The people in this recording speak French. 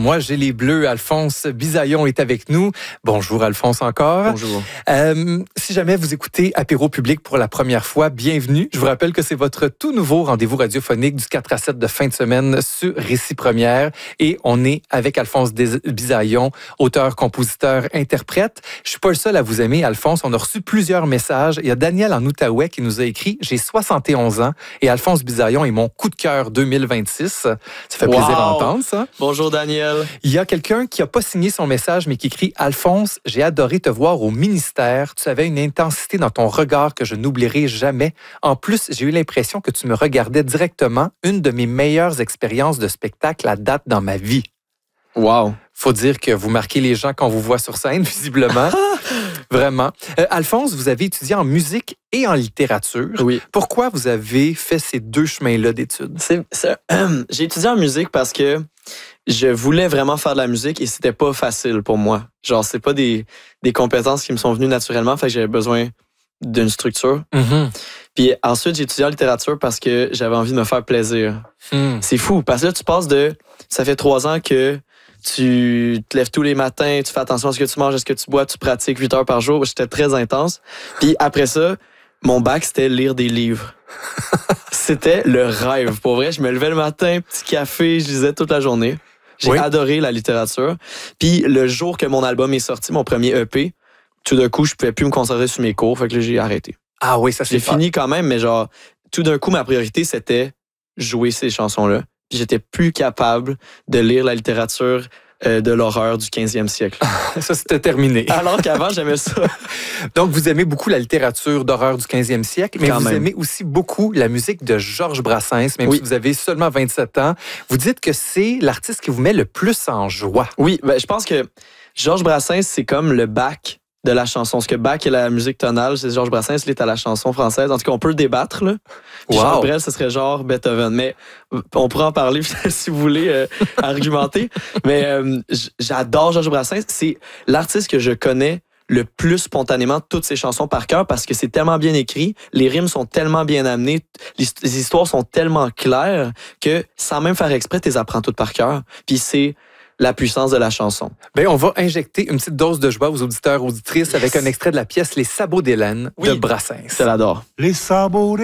moi, j'ai les bleus. Alphonse Bisaillon est avec nous. Bonjour, Alphonse, encore. Bonjour. Si jamais vous écoutez Apéro Public pour la première fois, bienvenue. Je vous rappelle que c'est votre tout nouveau rendez-vous radiophonique du 4 à 7 de fin de semaine sur Récit Première. Et on est avec Alphonse Bisaillon, auteur, compositeur, interprète. Je suis pas le seul à vous aimer, Alphonse. On a reçu plusieurs messages. Il y a Daniel en Outaouais qui nous a écrit « J'ai 71 ans et Alphonse Bisaillon est mon coup de cœur 2026 ». Ça fait plaisir à entendre, ça. Bonjour, Daniel. Il y a quelqu'un qui n'a pas signé son message, mais qui écrit « Alphonse, j'ai adoré te voir au ministère. Tu avais une intensité dans ton regard que je n'oublierai jamais. En plus, j'ai eu l'impression que tu me regardais directement. Une de mes meilleures expériences de spectacle à date dans ma vie. » Wow. Faut dire que vous marquez les gens quand on vous voit sur scène, visiblement. Vraiment. Alphonse, vous avez étudié en musique et en littérature. Oui. Pourquoi vous avez fait ces deux chemins-là d'études? J'ai étudié en musique parce que je voulais vraiment faire de la musique et c'était pas facile pour moi. Genre, c'est pas des compétences qui me sont venues naturellement, fait que j'avais besoin d'une structure. Mm-hmm. Puis ensuite, j'ai étudié en littérature parce que j'avais envie de me faire plaisir. C'est fou, parce que là, tu passes ça fait 3 ans que tu te lèves tous les matins, tu fais attention à ce que tu manges, à ce que tu bois, tu pratiques 8 heures par jour. J'étais très intense. Puis après ça, mon bac, c'était lire des livres. C'était le rêve. Pour vrai, je me levais le matin, petit café, je lisais toute la journée. J'ai adoré la littérature. Puis le jour que mon album est sorti, mon premier EP, tout d'un coup, je pouvais plus me concentrer sur mes cours, fait que là, j'ai arrêté. Ah oui, ça c'est J'ai fini quand même, mais genre, tout d'un coup, ma priorité, c'était jouer ces chansons-là. Puis j'étais plus capable de lire la littérature de l'horreur du 15e siècle. Ça, c'était terminé. Alors qu'avant, j'aimais ça. Donc, vous aimez beaucoup la littérature d'horreur du 15e siècle, mais vous aimez aussi beaucoup la musique de Georges Brassens, même si vous avez seulement 27 ans. Vous dites que c'est l'artiste qui vous met le plus en joie. Oui, ben, je pense que Georges Brassens, c'est comme le Bach de la chanson. Ce que Bach est la musique tonale, c'est Georges Brassens, il est à la chanson française. En tout cas, on peut le débattre, là. Puis Charles Brel, ce serait genre Beethoven. Mais on pourra en parler si vous voulez argumenter. Mais j'adore Georges Brassens. C'est l'artiste que je connais le plus spontanément toutes ses chansons par cœur parce que c'est tellement bien écrit, les rimes sont tellement bien amenées, les histoires sont tellement claires que sans même faire exprès, tu les apprends toutes par cœur. Puis c'est la puissance de la chanson. Bien, on va injecter une petite dose de joie aux auditeurs, auditrices avec un extrait de la pièce Les sabots d'Hélène de Brassens. Je l'adore. Les sabots